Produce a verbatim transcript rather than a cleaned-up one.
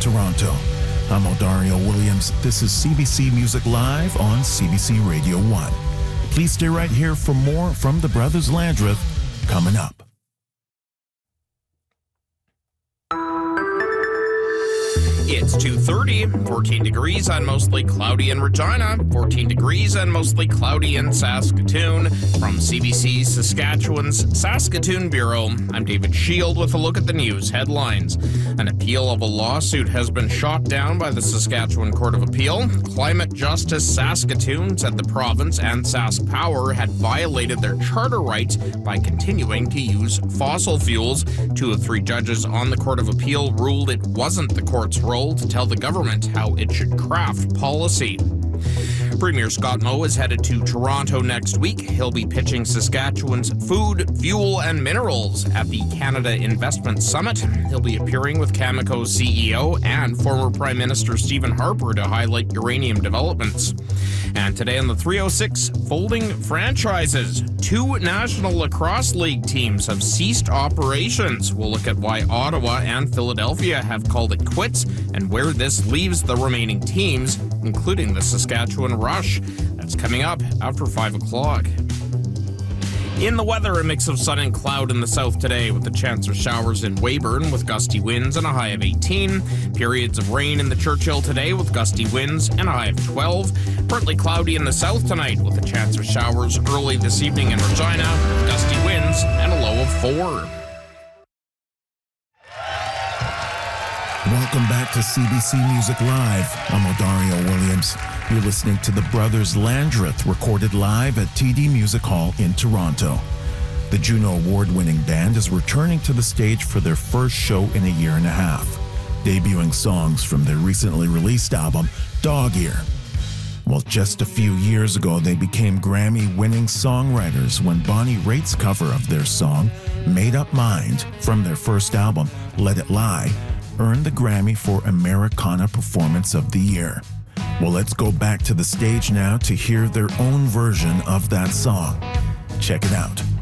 Toronto. I'm Odario Williams. This is C B C Music Live on C B C Radio one. Please stay right here for more from the Brothers Landreth coming up. It's two thirty, fourteen degrees and mostly cloudy in Regina, fourteen degrees and mostly cloudy in Saskatoon. From C B C Saskatchewan's Saskatoon Bureau, I'm David Shield with a look at the news headlines. An appeal of a lawsuit has been shot down by the Saskatchewan Court of Appeal. Climate Justice Saskatoon said the province and Sask Power had violated their charter rights by continuing to use fossil fuels. Two of three judges on the Court of Appeal ruled it wasn't the court's role to tell the government how it should craft policy. Premier Scott Moe is headed to Toronto next week. He'll be pitching Saskatchewan's food, fuel, and minerals at the Canada Investment Summit. He'll be appearing with Cameco's C E O and former Prime Minister Stephen Harper to highlight uranium developments. And today on the three oh six, folding franchises. Two National Lacrosse League teams have ceased operations. We'll look at why Ottawa and Philadelphia have called it quits and where this leaves the remaining teams, including the Saskatchewan Rush. That's coming up after five o'clock. In the weather, a mix of sun and cloud in the south today with a chance of showers in Weyburn with gusty winds and a high of eighteen. Periods of rain in the Churchill today with gusty winds and a high of twelve. Partly cloudy in the south tonight with a chance of showers early this evening in Regina with gusty winds and a low of four. Welcome back to C B C Music Live. I'm Odario Williams. You're listening to the Brothers Landreth, recorded live at T D Music Hall in Toronto. The Juno Award-winning band is returning to the stage for their first show in a year and a half, debuting songs from their recently released album, Dog Ear. Well, just a few years ago, they became Grammy-winning songwriters when Bonnie Raitt's cover of their song, Made Up Mind, from their first album, Let It Lie, earned the Grammy for Americana Performance of the Year. Well, let's go back to the stage now to hear their own version of that song. Check it out.